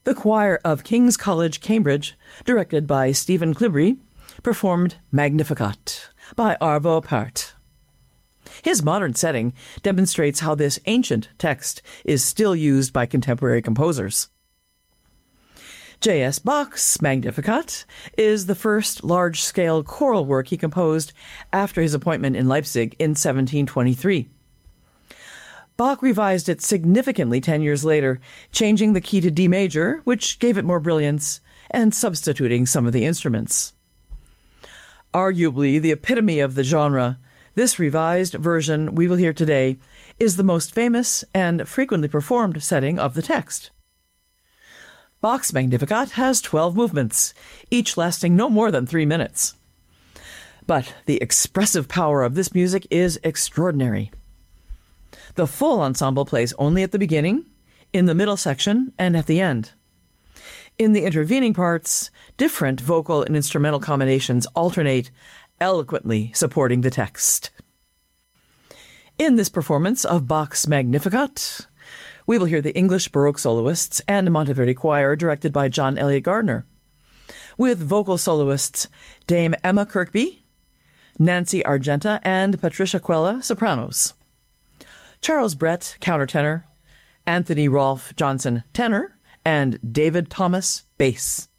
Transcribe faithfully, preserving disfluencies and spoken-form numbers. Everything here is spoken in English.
The choir of King's College, Cambridge, directed by Stephen Clibry, performed Magnificat by Arvo Pärt. His modern setting demonstrates how this ancient text is still used by contemporary composers. J S. Bach's Magnificat is the first large-scale choral work he composed after his appointment in Leipzig in seventeen twenty-three. Bach revised it significantly ten years later, changing the key to D major, which gave it more brilliance, and substituting some of the instruments. Arguably the epitome of the genre, this revised version we will hear today is the most famous and frequently performed setting of the text. Bach's Magnificat has twelve movements, each lasting no more than three minutes. But the expressive power of this music is extraordinary. The full ensemble plays only at the beginning, in the middle section, and at the end. In the intervening parts, different vocal and instrumental combinations alternate, eloquently supporting the text. In this performance of Bach's Magnificat, we will hear the English Baroque soloists and Monteverdi Choir directed by John Eliot Gardner, with vocal soloists Dame Emma Kirkby, Nancy Argenta, and Patricia Quella, sopranos. Charles Brett, countertenor, Anthony Rolfe Johnson, tenor, and David Thomas, bass.